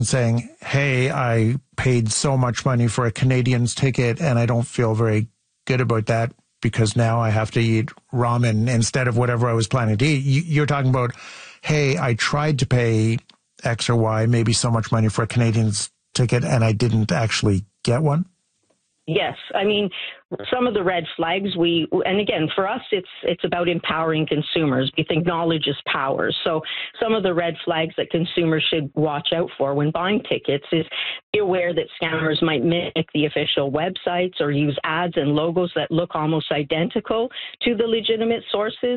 saying, hey, I paid so much money for a Canadian's ticket and I don't feel very good about that because now I have to eat ramen instead of whatever I was planning to eat. You're talking about, hey, I tried to pay X or Y, maybe so much money for a Canadian's ticket and I didn't actually get one? Yes. I mean, some of the red flags and again, for us, it's about empowering consumers. We think knowledge is power. So some of the red flags that consumers should watch out for when buying tickets is be aware that scammers might mimic the official websites or use ads and logos that look almost identical to the legitimate sources.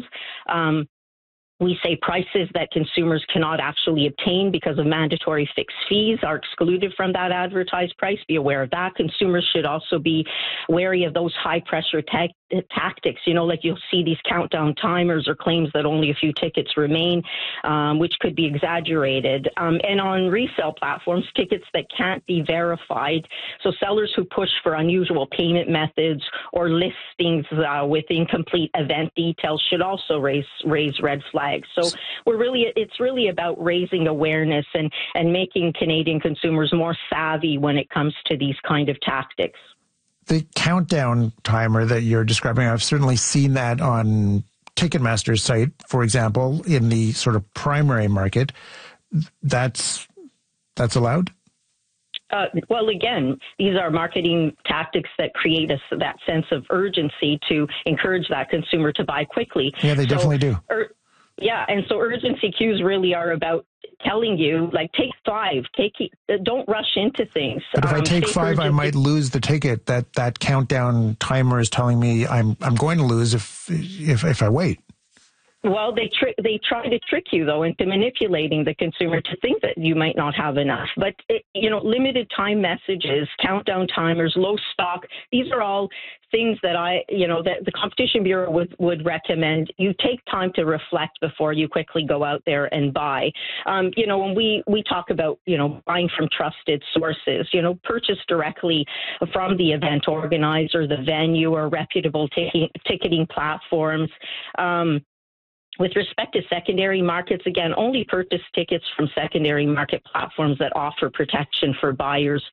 We say prices that consumers cannot actually obtain because of mandatory fixed fees are excluded from that advertised price. Be aware of that. Consumers should also be wary of those high-pressure tactics. Like you'll see these countdown timers or claims that only a few tickets remain, which could be exaggerated. And on resale platforms, tickets that can't be verified. So sellers who push for unusual payment methods or listings with incomplete event details should also raise red flags. So it's really about raising awareness and making Canadian consumers more savvy when it comes to these kind of tactics. The countdown timer that you're describing, I've certainly seen that on Ticketmaster's site, for example, in the sort of primary market. That's allowed? Well, again, these are marketing tactics that create that sense of urgency to encourage that consumer to buy quickly. Yeah, they definitely do. Yeah, and so urgency cues really are about telling you, like, take 5, don't rush into things. But if I take 5, I might lose the ticket. That countdown timer is telling me I'm going to lose if I wait. Well, they try to trick you, though, into manipulating the consumer to think that you might not have enough. But, limited time messages, countdown timers, low stock, these are all things that that the Competition Bureau would recommend. You take time to reflect before you quickly go out there and buy. When we talk about, buying from trusted sources, purchase directly from the event organizer, the venue, or reputable ticketing platforms. With respect to secondary markets, again, only purchase tickets from secondary market platforms that offer protection for buyers.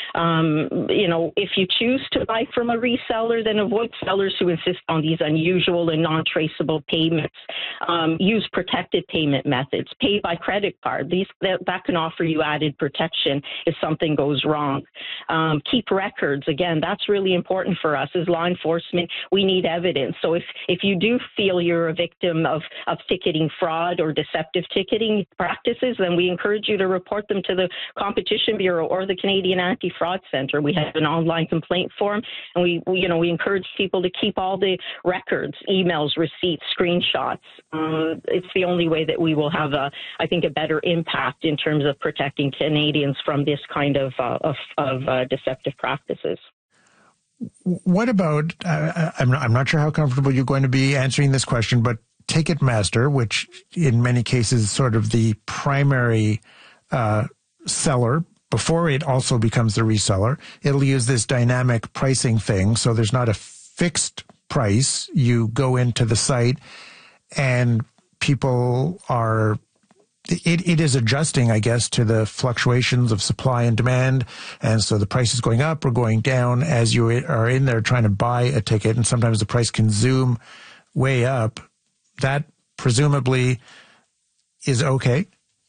If you choose to buy from a reseller, then avoid sellers who insist on these unusual and non-traceable payments. Use protected payment methods. Pay by credit card. That can offer you added protection if something goes wrong. Keep records. Again, that's really important for us as law enforcement. We need evidence. So if you do feel you're a victim of ticketing fraud or deceptive ticketing practices, then we encourage you to report them to the Competition Bureau or the Canadian Anti-Fraud Centre. We have an online complaint form, and we encourage people to keep all the records, emails, receipts, screenshots. It's the only way that we will have a better impact in terms of protecting Canadians from this kind of deceptive practices. What about, I'm not sure how comfortable you're going to be answering this question, but Ticketmaster, which in many cases is sort of the primary seller before it also becomes the reseller, it'll use this dynamic pricing thing. So there's not a fixed price. You go into the site and people are, it is adjusting, I guess, to the fluctuations of supply and demand. And so the price is going up or going down as you are in there trying to buy a ticket. And sometimes the price can zoom way up. That presumably is okay.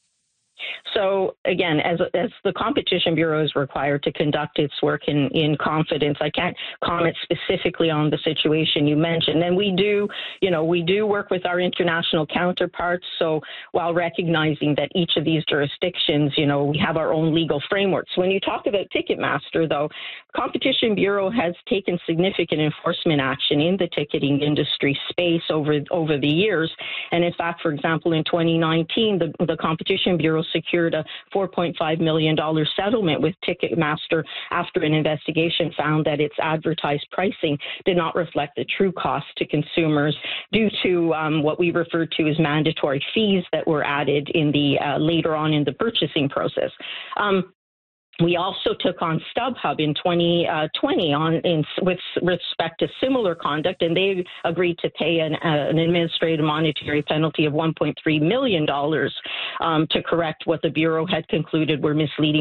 So, again, as the Competition Bureau is required to conduct its work in confidence, I can't comment specifically on the situation you mentioned. And we do work with our international counterparts. So while recognizing that each of these jurisdictions, we have our own legal frameworks. When you talk about Ticketmaster, though, Competition Bureau has taken significant enforcement action in the ticketing industry space over the years. And in fact, for example, in 2019, the Competition Bureau secured a $4.5 million settlement with Ticketmaster after an investigation found that its advertised pricing did not reflect the true cost to consumers due to what we refer to as mandatory fees that were added in the later on in the purchasing process. We also took on StubHub in 2020 with respect to similar conduct, and they agreed to pay an administrative monetary penalty of $1.3 million to correct what the Bureau had concluded were misleading